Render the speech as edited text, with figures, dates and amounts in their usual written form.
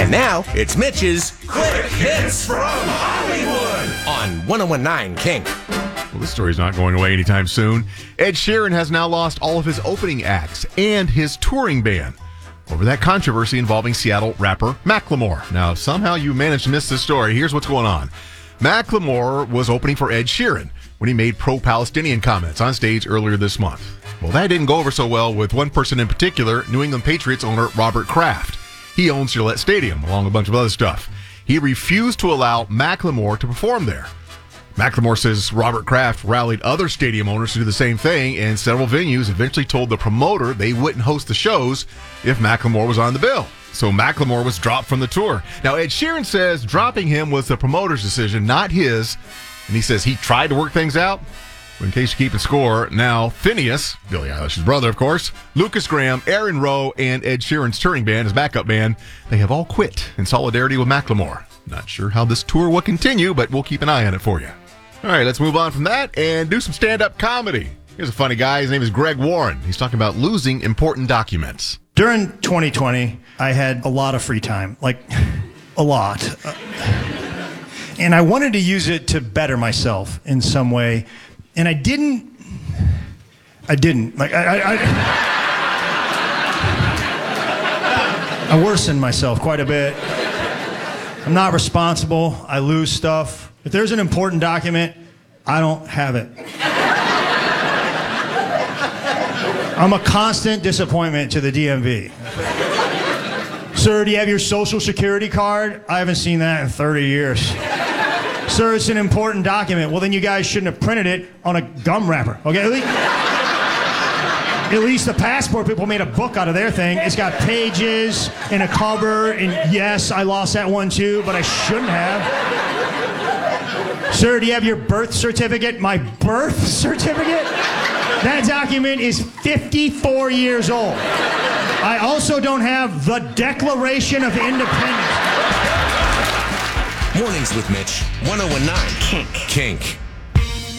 And now, it's Mitch's Quick Hits from Hollywood on 1019 Kink. Well, this story's not going away anytime soon. Ed Sheeran has now lost all of his opening acts and his touring band over that controversy involving Seattle rapper Macklemore. Now, if somehow you managed to miss this story, here's what's going on. Macklemore was opening for Ed Sheeran when he made pro-Palestinian comments on stage earlier this month. Well, that didn't go over so well with one person in particular, New England Patriots owner Robert Kraft. He owns Gillette Stadium, along with a bunch of other stuff. He refused to allow Macklemore to perform there. Macklemore says Robert Kraft rallied other stadium owners to do the same thing, and several venues eventually told the promoter they wouldn't host the shows if Macklemore was on the bill. So Macklemore was dropped from the tour. Now, Ed Sheeran says dropping him was the promoter's decision, not his. And he says he tried to work things out. In case you're keeping score, now Phineas, Billie Eilish's brother, of course, Lucas Graham, Aaron Rowe, and Ed Sheeran's touring band, his backup band, they have all quit in solidarity with Macklemore. Not sure how this tour will continue, but we'll keep an eye on it for you. All right, let's move on from that and do some stand-up comedy. Here's a funny guy. His name is Greg Warren. He's talking about losing important documents. During 2020, I had a lot of free time, like a lot. And I wanted to use it to better myself in some way. And I didn't. Like, I worsened myself quite a bit. I'm not responsible. I lose stuff. If there's an important document, I don't have it. I'm a constant disappointment to the DMV. Sir, do you have your social security card? I haven't seen that in 30 years. Sir, it's an important document. Well, then you guys shouldn't have printed it on a gum wrapper, okay? At least the passport people made a book out of their thing. It's got pages and a cover, and yes, I lost that one too, but I shouldn't have. Sir, do you have your birth certificate? My birth certificate? That document is 54 years old. I also don't have the Declaration of Independence. Mornings with Mitch, 1019 Kink.